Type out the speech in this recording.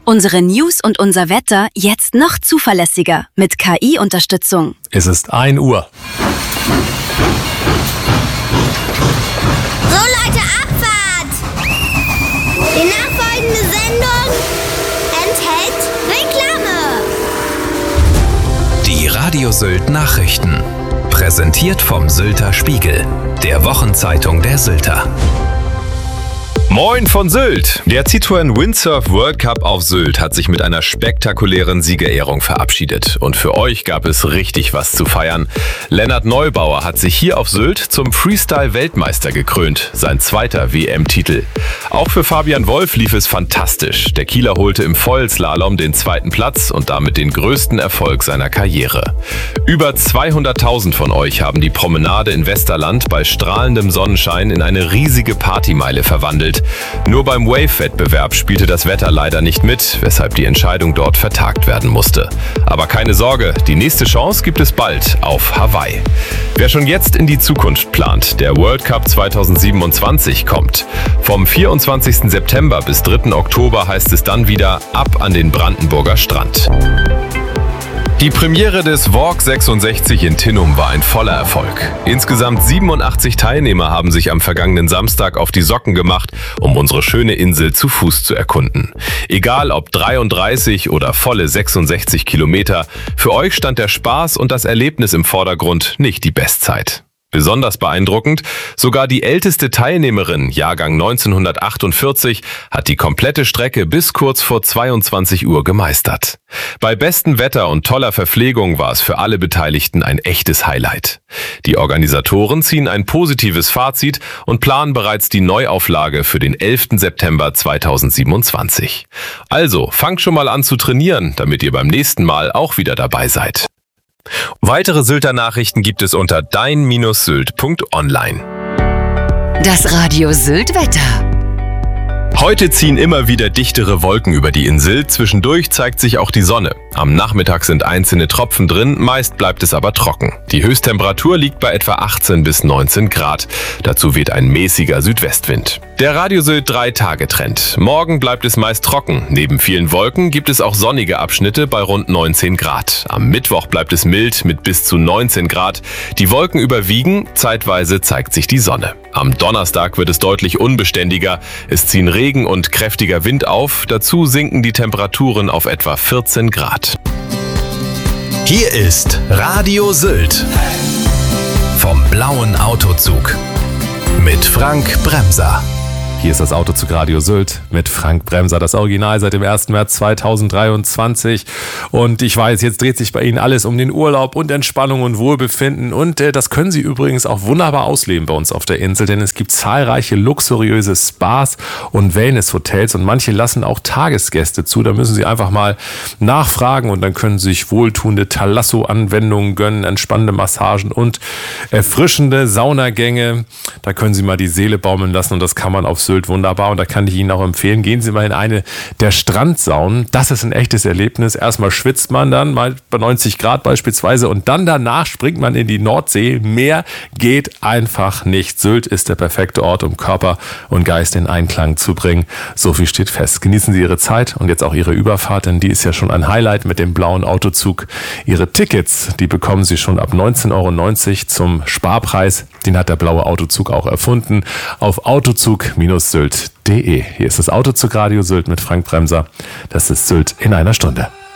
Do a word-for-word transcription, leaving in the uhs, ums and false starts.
Unsere News und unser Wetter jetzt noch zuverlässiger mit K I-Unterstützung. Es ist ein Uhr. So Leute, Abfahrt! Die nachfolgende Sendung enthält Reklame. Die Radio Sylt Nachrichten. Präsentiert vom Sylter Spiegel, der Wochenzeitung der Sylter. Moin von Sylt! Der Citroën Windsurf World Cup auf Sylt hat sich mit einer spektakulären Siegerehrung verabschiedet. Und für euch gab es richtig was zu feiern. Lennart Neubauer hat sich hier auf Sylt zum Freestyle-Weltmeister gekrönt, sein zweiter W M-Titel. Auch für Fabian Wolf lief es fantastisch. Der Kieler holte im Vollslalom den zweiten Platz und damit den größten Erfolg seiner Karriere. Über zweihunderttausend von euch haben die Promenade in Westerland bei strahlendem Sonnenschein in eine riesige Partymeile verwandelt. Nur beim Wave-Wettbewerb spielte das Wetter leider nicht mit, weshalb die Entscheidung dort vertagt werden musste. Aber keine Sorge, die nächste Chance gibt es bald auf Hawaii. Wer schon jetzt in die Zukunft plant, der World Cup zweitausendsiebenundzwanzig kommt. Vom vierundzwanzigsten September bis dritten Oktober heißt es dann wieder ab an den Brandenburger Strand. Die Premiere des V O G sechsundsechzig in Tinnum war ein voller Erfolg. Insgesamt siebenundachtzig Teilnehmer haben sich am vergangenen Samstag auf die Socken gemacht, um unsere schöne Insel zu Fuß zu erkunden. Egal ob dreiunddreißig oder volle sechsundsechzig Kilometer, für euch stand der Spaß und das Erlebnis im Vordergrund, nicht die Bestzeit. Besonders beeindruckend, sogar die älteste Teilnehmerin, Jahrgang neunzehnhundertachtundvierzig, hat die komplette Strecke bis kurz vor zweiundzwanzig Uhr gemeistert. Bei bestem Wetter und toller Verpflegung war es für alle Beteiligten ein echtes Highlight. Die Organisatoren ziehen ein positives Fazit und planen bereits die Neuauflage für den elften September zweitausendsiebenundzwanzig. Also, fangt schon mal an zu trainieren, damit ihr beim nächsten Mal auch wieder dabei seid. Weitere Sylter Nachrichten gibt es unter dein Bindestrich sylt Punkt online. Das Radio Sylt Wetter. Heute ziehen immer wieder dichtere Wolken über die Insel, zwischendurch zeigt sich auch die Sonne. Am Nachmittag sind einzelne Tropfen drin, meist bleibt es aber trocken. Die Höchsttemperatur liegt bei etwa achtzehn bis neunzehn Grad. Dazu weht ein mäßiger Südwestwind. Der Radio Sylt drei Tage Trend. Morgen bleibt es meist trocken. Neben vielen Wolken gibt es auch sonnige Abschnitte bei rund neunzehn Grad. Am Mittwoch bleibt es mild mit bis zu neunzehn Grad. Die Wolken überwiegen, zeitweise zeigt sich die Sonne. Am Donnerstag wird es deutlich unbeständiger. Es ziehen Regen und kräftiger Wind auf. Dazu sinken die Temperaturen auf etwa vierzehn Grad. Hier ist Radio Sylt vom blauen Autozug mit Frank Bremser. Hier ist das Autozug Radio Sylt mit Frank Bremser, das Original seit dem ersten März zweitausenddreiundzwanzig. Und ich weiß, jetzt dreht sich bei Ihnen alles um den Urlaub und Entspannung und Wohlbefinden. Und äh, das können Sie übrigens auch wunderbar ausleben bei uns auf der Insel, denn es gibt zahlreiche luxuriöse Spas und Wellnesshotels und manche lassen auch Tagesgäste zu. Da müssen Sie einfach mal nachfragen und dann können Sie sich wohltuende Thalasso-Anwendungen gönnen, entspannende Massagen und erfrischende Saunagänge. Da können Sie mal die Seele baumeln lassen und das kann man auf Sylt wunderbar und da kann ich Ihnen auch empfehlen, gehen Sie mal in eine der Strandsaunen. Das ist ein echtes Erlebnis. Erstmal schwitzt man dann mal bei neunzig Grad beispielsweise und dann danach springt man in die Nordsee. Mehr geht einfach nicht. Sylt ist der perfekte Ort, um Körper und Geist in Einklang zu bringen. So viel steht fest. Genießen Sie Ihre Zeit und jetzt auch Ihre Überfahrt, denn die ist ja schon ein Highlight mit dem blauen Autozug. Ihre Tickets, die bekommen Sie schon ab neunzehn Euro neunzig zum Sparpreis. Den hat der blaue Autozug auch erfunden. Auf autozug Bindestrich sylt Punkt de. Hier ist das Autozug Radio Sylt mit Frank Bremser. Das ist Sylt in einer Stunde.